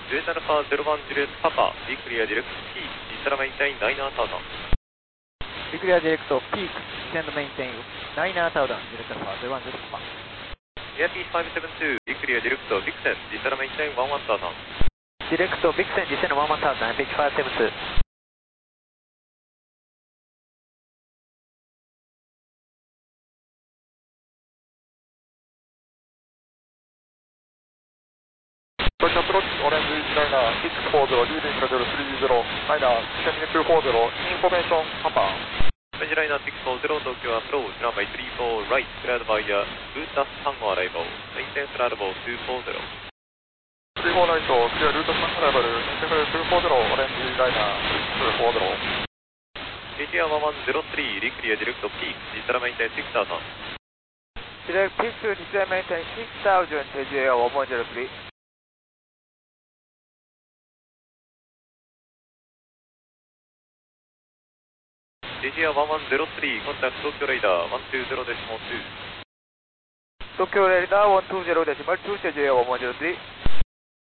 Juliet Alpha 01 Juliet Papa, be clear direct peak, descend maintain 9000. Be clear direct peak, descend maintain 9000, Juliet Alpha 01 Juliet Papa. AIP 572, be clear direct Vixen, descend maintain 11000. Direct Vixen, descend 11000, pitch 572. Approach orange liner 640, leading level 30, liner 10240, information Papa. Orange liner 640, Tokyo approach, runway 34 right, cleared by route Tango arrival, maintain flight level 240. 34 right, clear route Tango arrival, maintain 240, orange liner 640. ATR 1103, be clear direct peak, descend maintain 6000. Direct peak, descend maintain 6000, ATR 1103. ATR 1103, contact Tokyo radar 120.2. Tokyo radar 120.2, ATR 1103.